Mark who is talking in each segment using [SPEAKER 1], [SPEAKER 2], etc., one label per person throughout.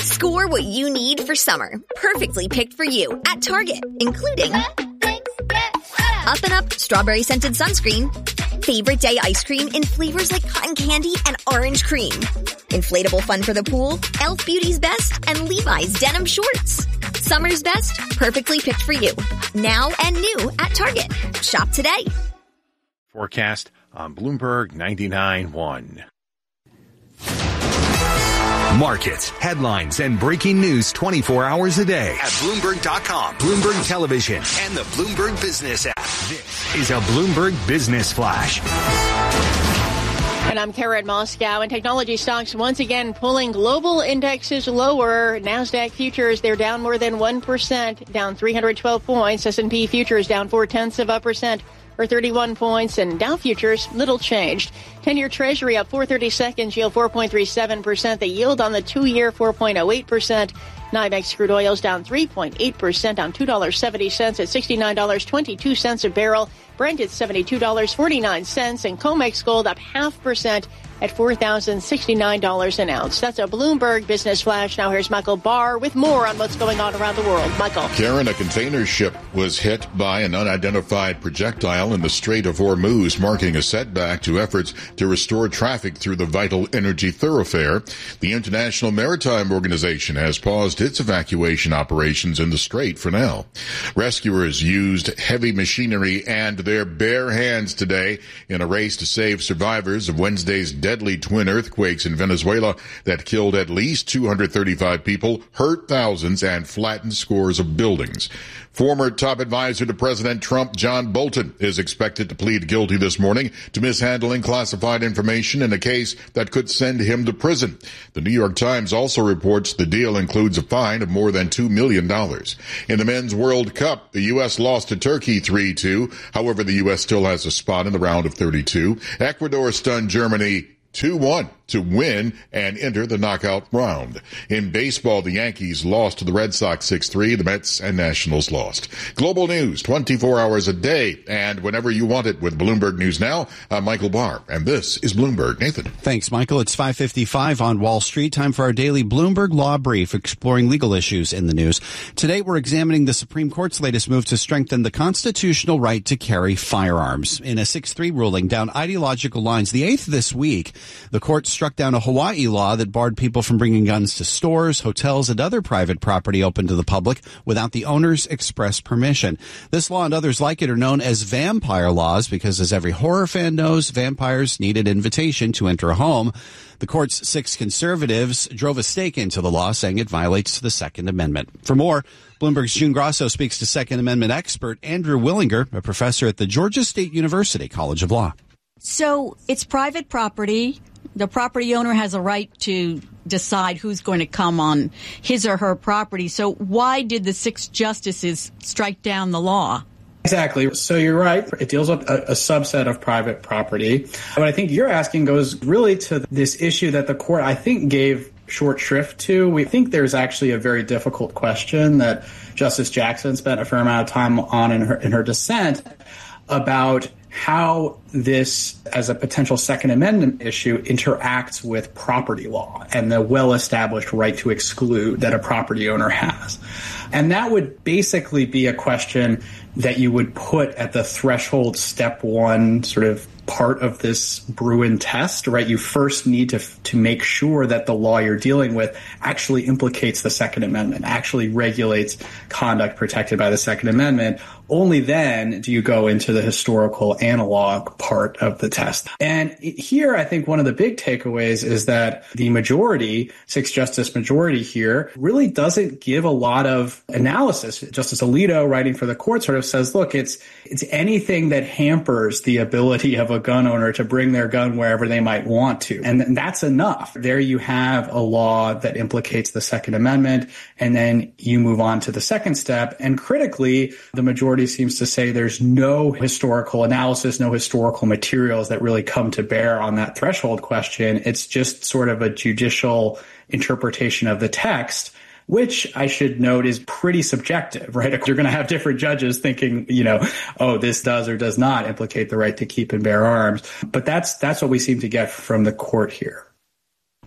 [SPEAKER 1] Score what you need for summer, perfectly picked for you at Target, including Up and Up Strawberry Scented Sunscreen, Favorite Day Ice Cream in flavors like cotton candy and orange cream, inflatable fun for the pool, Elf Beauty's Best, and Levi's Denim Shorts. Summer's best, perfectly picked for you. Now and new at Target. Shop today.
[SPEAKER 2] Forecast on Bloomberg 99.1.
[SPEAKER 3] Markets, headlines, and breaking news 24 hours a day at Bloomberg.com, Bloomberg Television, and the Bloomberg Business app. This is a Bloomberg Business Flash.
[SPEAKER 4] And I'm Karen Moscow, and technology stocks once again pulling global indexes lower. NASDAQ futures, they're down more than 1%, down 312 points. S&P futures down 0.4%. For 31 points, and Dow futures, little changed. 10-year Treasury up 4/32, yield 4.37%. The yield on the 2-year, 4.08%. NYMEX crude oil's down 3.8%, down $2.70 at $69.22 a barrel. Brent at $72.49, and COMEX gold up 0.5% at $4,069 an ounce. That's a Bloomberg Business Flash. Now here's Michael Barr with more on what's going on around the world. Michael.
[SPEAKER 5] Karen, a container ship was hit by an unidentified projectile in the Strait of Hormuz, marking a setback to efforts to restore traffic through the vital energy thoroughfare. The International Maritime Organization has paused its evacuation operations in the strait for now. Rescuers used heavy machinery and their bare hands today in a race to save survivors of Wednesday's deadly twin earthquakes in Venezuela that killed at least 235 people, hurt thousands, and flattened scores of buildings. Former top advisor to President Trump, John Bolton, is expected to plead guilty this morning to mishandling classified information in a case that could send him to prison. The New York Times also reports the deal includes a fine of more than $2 million. In the Men's World Cup, the U.S. lost to Turkey 3-2. However, the U.S. still has a spot in the round of 32. Ecuador stunned Germany 2-1 to win and enter the knockout round. In baseball, the Yankees lost to the Red Sox 6-3. The Mets and Nationals lost. Global news 24 hours a day and whenever you want it with Bloomberg News Now. I'm Michael Barr, and this is Bloomberg. Nathan.
[SPEAKER 6] Thanks, Michael. It's 5:55 on Wall Street. Time for our daily Bloomberg Law Brief, exploring legal issues in the news. Today, we're examining the Supreme Court's latest move to strengthen the constitutional right to carry firearms. In a 6-3 ruling down ideological lines, the 8th this week, the court struck down a Hawaii law that barred people from bringing guns to stores, hotels, and other private property open to the public without the owner's express permission. This law and others like it are known as vampire laws because, as every horror fan knows, vampires need an invitation to enter a home. The court's 6 conservatives drove a stake into the law, saying it violates the Second Amendment. For more, Bloomberg's June Grosso speaks to Second Amendment expert Andrew Willinger, a professor at the Georgia State University College of Law.
[SPEAKER 7] So it's private property. The property owner has a right to decide who's going to come on his or her property. So why did the 6 justices strike down the law?
[SPEAKER 8] Exactly. So you're right. It deals with a subset of private property. What I think you're asking goes really to this issue that the court, I think, gave short shrift to. We think there's actually a very difficult question that Justice Jackson spent a fair amount of time on in her dissent about how this, as a potential Second Amendment issue, interacts with property law and the well-established right to exclude that a property owner has. And that would basically be a question that you would put at the threshold step 1 sort of part of this Bruin test, right? You first need to make sure that the law you're dealing with actually implicates the Second Amendment, actually regulates conduct protected by the Second Amendment. Only then do you go into the historical analog part of the test. And here, I think one of the big takeaways is that the majority, 6-justice majority here, really doesn't give a lot of analysis. Justice Alito, writing for the court, sort of says, look, it's anything that hampers the ability of a gun owner to bring their gun wherever they might want to. And that's enough. There you have a law that implicates the Second Amendment, and then you move on to the second step. And critically, the majority seems to say there's no historical analysis, no historical materials that really come to bear on that threshold question. It's just sort of a judicial interpretation of the text, which I should note is pretty subjective, right? You're going to have different judges thinking, oh, this does or does not implicate the right to keep and bear arms. But that's what we seem to get from the court here.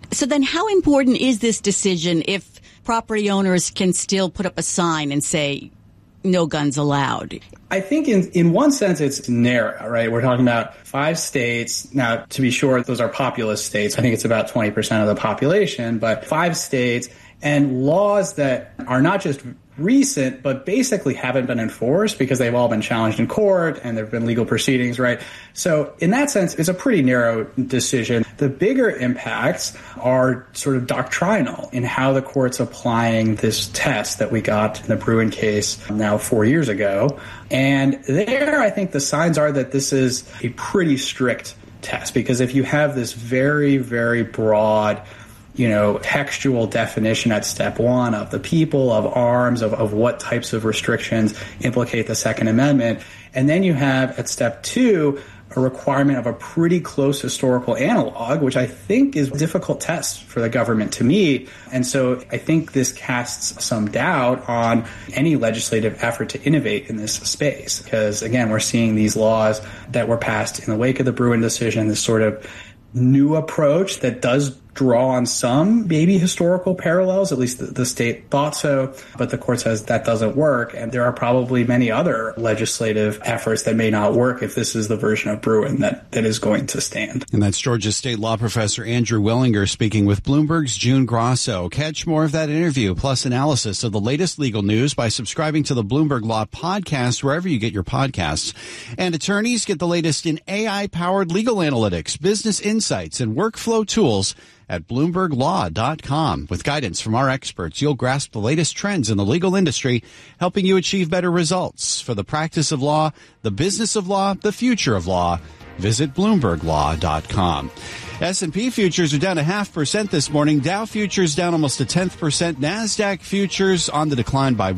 [SPEAKER 7] So then how important is this decision if property owners can still put up a sign and say, no guns allowed?
[SPEAKER 8] I think in one sense it's narrow, right? We're talking about 5 states. Now, to be sure, those are populous states. I think it's about 20% of the population, but 5 states and laws that are not just recent, but basically haven't been enforced because they've all been challenged in court and there have been legal proceedings, right? So in that sense, it's a pretty narrow decision. The bigger impacts are sort of doctrinal in how the court's applying this test that we got in the Bruen case now 4 years ago. And there, I think the signs are that this is a pretty strict test, because if you have this very, very broad textual definition at step 1 of the people, of arms, of what types of restrictions implicate the Second Amendment. And then you have at step 2 a requirement of a pretty close historical analog, which I think is a difficult test for the government to meet. And so I think this casts some doubt on any legislative effort to innovate in this space, because, again, we're seeing these laws that were passed in the wake of the Bruen decision, this sort of new approach that does draw on some maybe historical parallels, at least the state thought so, but the court says that doesn't work. And there are probably many other legislative efforts that may not work if this is the version of Bruen that is going to stand.
[SPEAKER 6] And that's Georgia State law professor Andrew Willinger speaking with Bloomberg's June Grosso. Catch more of that interview plus analysis of the latest legal news by subscribing to the Bloomberg Law Podcast wherever you get your podcasts. And attorneys get the latest in AI-powered legal analytics, business insights, and workflow tools at BloombergLaw.com. With guidance from our experts, you'll grasp the latest trends in the legal industry, helping you achieve better results. For the practice of law, the business of law, the future of law, visit BloombergLaw.com. S&P futures are down 0.5% this morning. Dow futures down almost 0.1%. NASDAQ futures on the decline by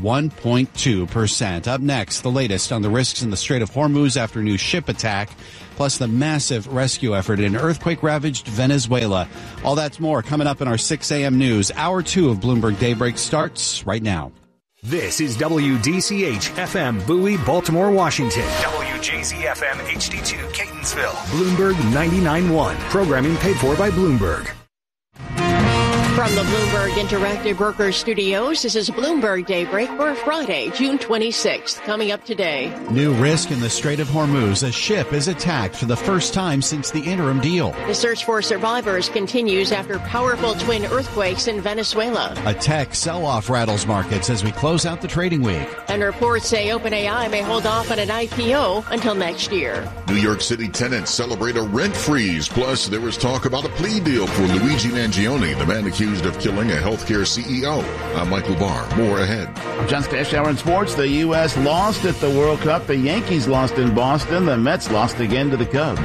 [SPEAKER 6] 1.2%. Up next, the latest on the risks in the Strait of Hormuz after new ship attack, plus the massive rescue effort in earthquake-ravaged Venezuela. All that's more coming up in our 6 a.m. news. Hour 2 of Bloomberg Daybreak starts right now.
[SPEAKER 3] This is WDCH-FM Bowie, Baltimore, Washington. WJZ-FM HD2 Catonsville. Bloomberg 99.1. Programming paid for by Bloomberg.
[SPEAKER 4] From the Bloomberg Interactive Brokers Studios, this is Bloomberg Daybreak for Friday, June 26th. Coming up today.
[SPEAKER 6] New risk in the Strait of Hormuz. A ship is attacked for the first time since the interim deal.
[SPEAKER 4] The search for survivors continues after powerful twin earthquakes in Venezuela.
[SPEAKER 6] A tech sell-off rattles markets as we close out the trading week.
[SPEAKER 4] And reports say OpenAI may hold off on an IPO until next year.
[SPEAKER 5] New York City tenants celebrate a rent freeze. Plus, there was talk about a plea deal for Luigi Mangione, the man accused of killing a healthcare CEO. I'm Michael Barr. More ahead.
[SPEAKER 9] I'm John Stash. Hour in sports. The U.S. lost at the World Cup. The Yankees lost in Boston. The Mets lost again to the Cubs.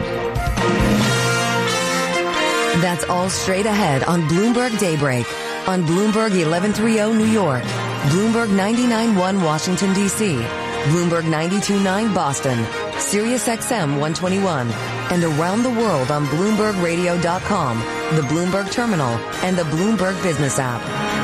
[SPEAKER 10] That's all straight ahead on Bloomberg Daybreak. On Bloomberg 1130 New York. Bloomberg 99.1 Washington, D.C. Bloomberg 92.9 Boston. Sirius XM 121. And around the world on BloombergRadio.com, the Bloomberg Terminal, and the Bloomberg Business app.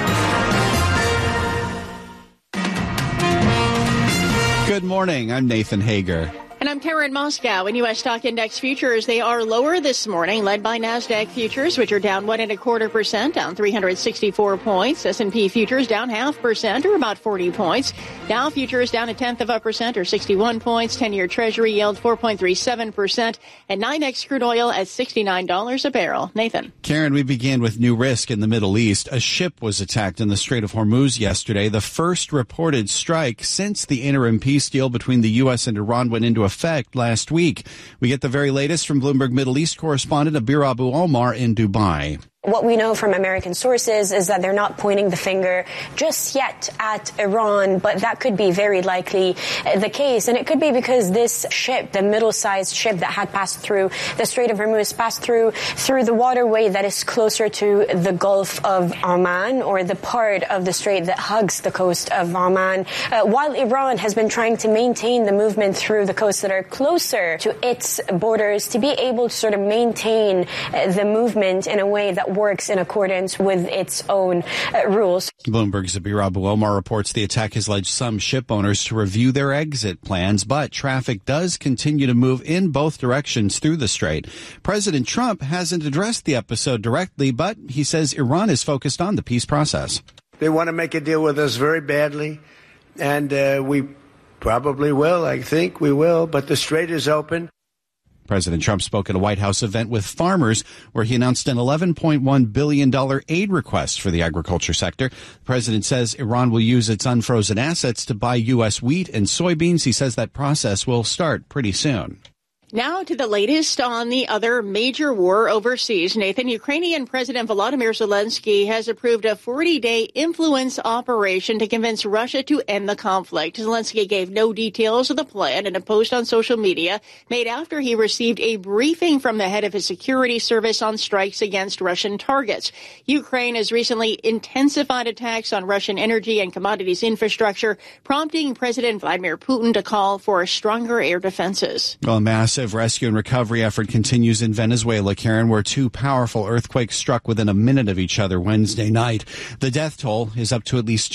[SPEAKER 6] Good morning. I'm Nathan Hager.
[SPEAKER 4] And I'm Karen Moscow. In U.S. stock index futures, they are lower this morning, led by NASDAQ futures, which are down 1.25%, down 364 points. S&P futures down 0.5%, or about 40 points. Dow futures down 0.1%, or 61 points. 10-year Treasury yield 4.37%, and NYMEX crude oil at $69 a barrel. Nathan.
[SPEAKER 6] Karen, we begin with new risk in the Middle East. A ship was attacked in the Strait of Hormuz yesterday, the first reported strike since the interim peace deal between the U.S. and Iran went into effect last week. We get the very latest from Bloomberg Middle East correspondent Abir Abu Omar in Dubai.
[SPEAKER 11] What we know from American sources is that they're not pointing the finger just yet at Iran, but that could be very likely the case. And it could be because this ship, the middle-sized ship that had passed through the Strait of Hormuz, passed through the waterway that is closer to the Gulf of Oman, or the part of the strait that hugs the coast of Oman, while Iran has been trying to maintain the movement through the coasts that are closer to its borders to be able to sort of maintain the movement in a way that works in accordance with its own rules.
[SPEAKER 6] Bloomberg's Zabir Abu Omar reports the attack has led some ship owners to review their exit plans, but traffic does continue to move in both directions through the strait. President Trump hasn't addressed the episode directly, but he says Iran is focused on the peace process.
[SPEAKER 12] They want to make a deal with us very badly, and we probably will. I think we will, but the strait is open.
[SPEAKER 6] President Trump spoke at a White House event with farmers where he announced an $11.1 billion aid request for the agriculture sector. The president says Iran will use its unfrozen assets to buy U.S. wheat and soybeans. He says that process will start pretty soon.
[SPEAKER 4] Now to the latest on the other major war overseas. Nathan, Ukrainian President Volodymyr Zelensky has approved a 40-day influence operation to convince Russia to end the conflict. Zelensky gave no details of the plan in a post on social media made after he received a briefing from the head of his security service on strikes against Russian targets. Ukraine has recently intensified attacks on Russian energy and commodities infrastructure, prompting President Vladimir Putin to call for stronger air defenses.
[SPEAKER 6] Well, massive rescue and recovery effort continues in Venezuela, Karen, where two powerful earthquakes struck within a minute of each other Wednesday night. The death toll is up to at least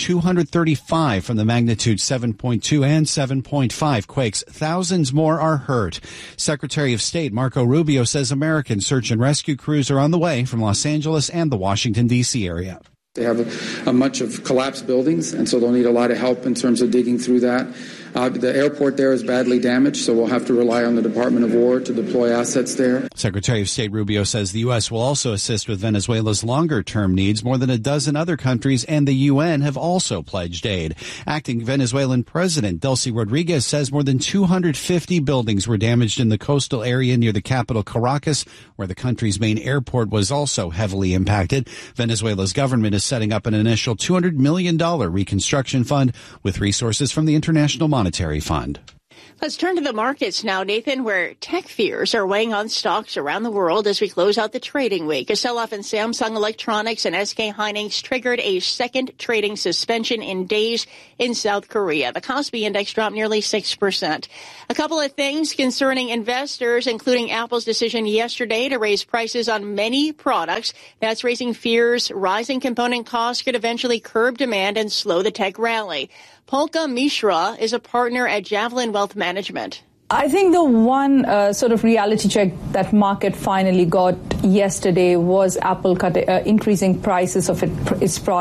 [SPEAKER 6] 235 from the magnitude 7.2 and 7.5 quakes. Thousands more are hurt. Secretary of State Marco Rubio says American search and rescue crews are on the way from Los Angeles and the Washington, D.C. area.
[SPEAKER 13] They have a bunch of collapsed buildings, and so they'll need a lot of help in terms of digging through that. The airport there is badly damaged, so we'll have to rely on the Department of War to deploy assets there.
[SPEAKER 6] Secretary of State Rubio says the U.S. will also assist with Venezuela's longer-term needs. More than a dozen other countries and the UN have also pledged aid. Acting Venezuelan President Delcy Rodriguez says more than 250 buildings were damaged in the coastal area near the capital Caracas, where the country's main airport was also heavily impacted. Venezuela's government is setting up an initial $200 million reconstruction fund with resources from the International Monetary Fund.
[SPEAKER 4] Let's turn to the markets now, Nathan, where tech fears are weighing on stocks around the world as we close out the trading week. A sell-off in Samsung Electronics and SK Hynix triggered a second trading suspension in days in South Korea. The Kospi index dropped nearly 6%. A couple of things concerning investors, including Apple's decision yesterday to raise prices on many products. That's raising fears rising component costs could eventually curb demand and slow the tech rally. Polka Mishra is a partner at Javelin Wealth Management.
[SPEAKER 14] I think the one sort of reality check that market finally got yesterday was Apple increasing prices of its products.